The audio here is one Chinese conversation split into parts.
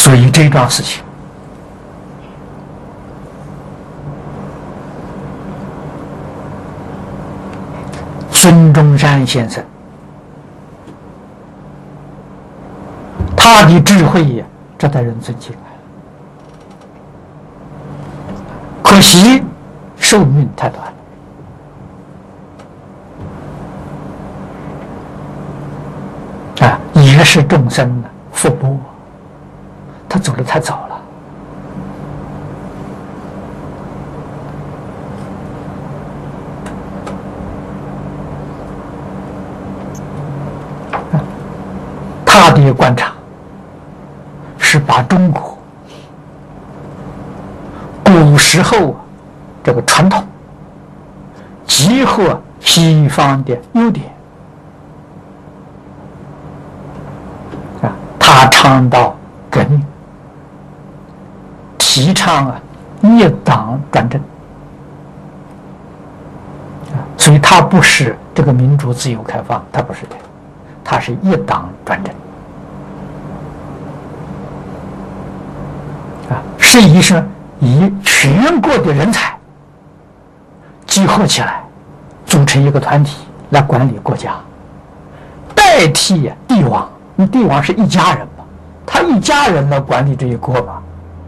所以这桩事情，孙中山先生他的智慧呀，这代人尊敬。可惜寿命太短了，也是众生的福报，他走得太早了。他的观察是把中国古时候这个传统结合西方的优点他倡导革命，提倡一党专政所以他不是这个民主自由开放，他不是的，他是一党专政是以全国的人才集合起来，组成一个团体来管理国家，代替帝王。帝王是一家人嘛，他一家人来管理这一国嘛。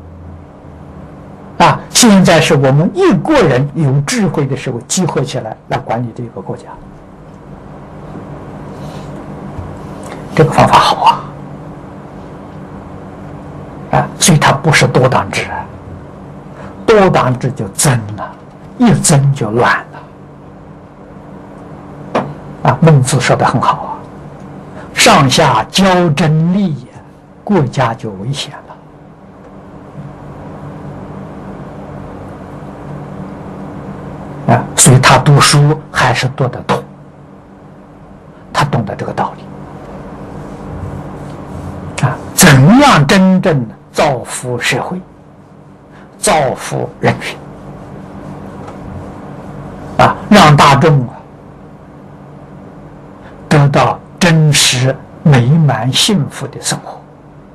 现在是我们一国人有智慧的时候集合起来来管理这个国家，这个方法好所以它不是多党制，多党制就争了，一争就乱了。孟子说得很好上下交争利益，国家就危险了。所以他读书还是读得懂，他懂得这个道理。怎样真正造福社会，造福人群让大众得到真实美满幸福的生活。